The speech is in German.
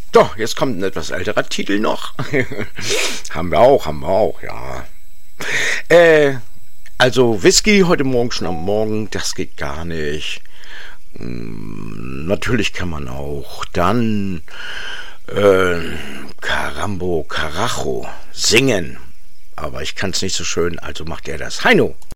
Doch, jetzt kommt ein etwas älterer Titel noch. Haben wir auch, ja. Also Whisky heute Morgen schon am Morgen, das geht gar nicht. Natürlich kann man auch dann Carambo, Carajo singen. Aber ich kann es nicht so schön, also macht er das. Heino!